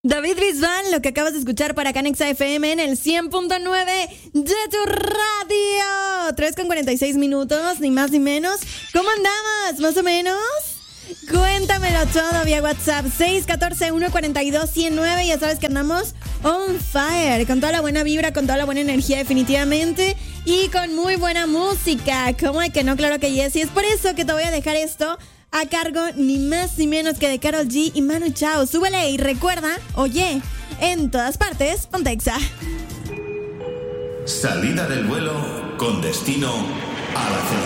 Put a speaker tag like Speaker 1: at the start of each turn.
Speaker 1: David Bisbal, lo que acabas de escuchar para Canexa FM en el 100.9 de tu radio. 3:46 minutos, ni más ni menos. ¿Cómo andabas? ¿Más o menos? Cuéntamelo todo vía WhatsApp 614-142-109. Ya sabes que andamos on fire, con toda la buena vibra, con toda la buena energía definitivamente y con muy buena música. ¿Cómo es que no? Claro que yes. Y es por eso que te voy a dejar esto a cargo ni más ni menos que de Karol G y Manu Chao. Súbele y recuerda, oye, en todas partes, ponte Exa.
Speaker 2: Salida del vuelo con destino a la cena.